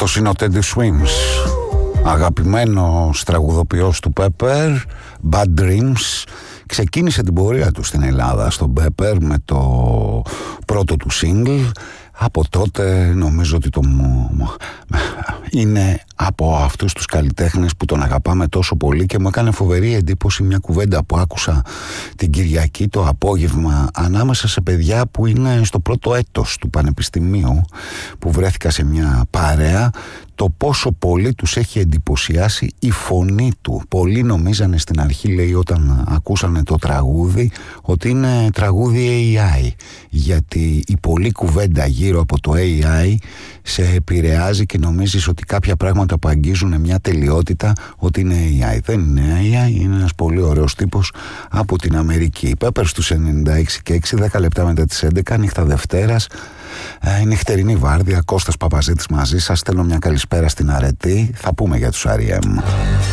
Αυτός είναι ο Teddy Swims, αγαπημένος τραγουδοποιός του Pepper, Bad Dreams. Ξεκίνησε την πορεία του στην Ελλάδα στον Pepper με το πρώτο του single. Από τότε νομίζω ότι είναι από αυτούς τους καλλιτέχνες που τον αγαπάμε τόσο πολύ, και μου έκανε φοβερή εντύπωση μια κουβέντα που άκουσα την Κυριακή το απόγευμα ανάμεσα σε παιδιά που είναι στο πρώτο έτος του πανεπιστημίου, που βρέθηκα σε μια παρέα, το πόσο πολύ τους έχει εντυπωσιάσει η φωνή του. Πολλοί νομίζανε στην αρχή, λέει, όταν ακούσανε το τραγούδι, ότι είναι τραγούδι AI, γιατί η πολλή κουβέντα γύρω από το AI σε επηρεάζει και νομίζεις ότι κάποια πράγματα που αγγίζουν μια τελειότητα ότι είναι AI. Δεν είναι AI, είναι ένας πολύ ωραίος τύπος από την Αμερική. Pepper στους 96 και 6, 10 λεπτά μετά τις 11, νύχτα Δευτέρας. Η νυχτερινή βάρδια, Κώστας Παπαζήτης μαζί σας. Στέλνω μια καλησπέρα στην αρετή. Θα πούμε για τους R.E.M.